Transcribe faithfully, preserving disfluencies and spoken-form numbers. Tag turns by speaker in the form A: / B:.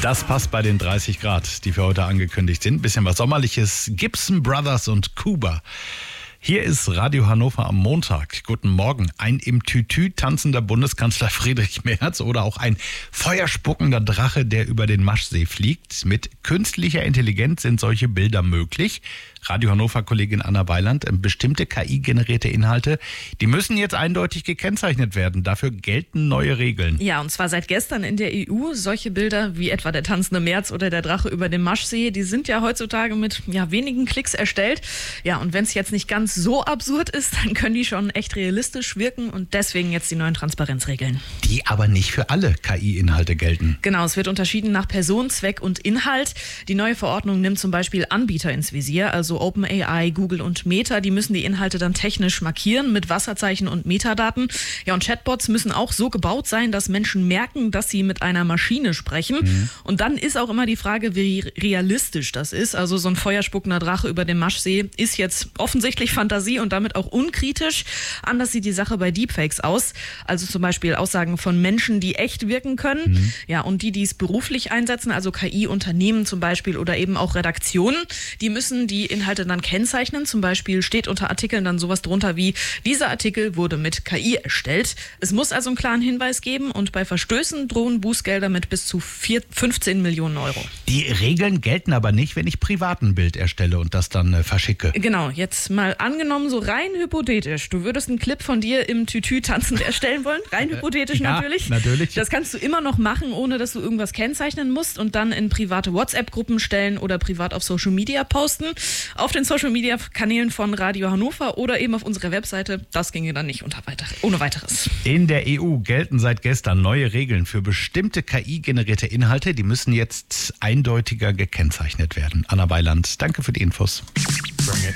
A: Das passt bei den dreißig Grad, die für heute angekündigt sind. Bisschen was Sommerliches. Gibson Brothers und Kuba. Hier ist Radio Hannover am Montag. Guten Morgen. Ein im Tütü tanzender Bundeskanzler Friedrich Merz oder auch ein feuerspuckender Drache, der über den Maschsee fliegt. Mit künstlicher Intelligenz sind solche Bilder möglich. Radio Hannover-Kollegin Anna Weiland, bestimmte K I-generierte Inhalte, die müssen jetzt eindeutig gekennzeichnet werden. Dafür gelten neue Regeln.
B: Ja, und zwar seit gestern in der E U. Solche Bilder wie etwa der tanzende Merz oder der Drache über dem Maschsee, die sind ja heutzutage mit ja, wenigen Klicks erstellt. Ja, und wenn es jetzt nicht ganz so absurd ist, dann können die schon echt realistisch wirken und deswegen jetzt die neuen Transparenzregeln.
A: Die aber nicht für alle K I-Inhalte gelten.
B: Genau, es wird unterschieden nach Person, Zweck und Inhalt. Die neue Verordnung nimmt zum Beispiel Anbieter ins Visier, also OpenAI, Google und Meta, die müssen die Inhalte dann technisch markieren mit Wasserzeichen und Metadaten. Ja, und Chatbots müssen auch so gebaut sein, dass Menschen merken, dass sie mit einer Maschine sprechen. Mhm. Und dann ist auch immer die Frage, wie realistisch das ist. Also so ein feuerspuckender Drache über dem Maschsee ist jetzt offensichtlich Fantasie und damit auch unkritisch. Anders sieht die Sache bei Deepfakes aus. Also zum Beispiel Aussagen von Menschen, die echt wirken können. Mhm. Ja, und die, die es beruflich einsetzen, also K I-Unternehmen zum Beispiel oder eben auch Redaktionen, die müssen die Inhalte dann kennzeichnen. Zum Beispiel steht unter Artikeln dann sowas drunter wie, dieser Artikel wurde mit K I erstellt. Es muss also einen klaren Hinweis geben und bei Verstößen drohen Bußgelder mit bis zu fünfzehn Millionen Euro.
A: Die Regeln gelten aber nicht, wenn ich privat ein Bild erstelle und das dann äh, verschicke.
B: Genau, jetzt mal angenommen, so rein hypothetisch. Du würdest einen Clip von dir im Tütü tanzend erstellen wollen. Rein hypothetisch
A: ja,
B: natürlich.
A: natürlich.
B: Das kannst du immer noch machen, ohne dass du irgendwas kennzeichnen musst und dann in private WhatsApp-Gruppen stellen oder privat auf Social Media posten. Auf den Social-Media-Kanälen von Radio Hannover oder eben auf unserer Webseite. Das ginge dann nicht unter weiter, ohne weiteres.
A: In der E U gelten seit gestern neue Regeln für bestimmte K I-generierte Inhalte. Die müssen jetzt eindeutiger gekennzeichnet werden. Anna Weiland, danke für die Infos.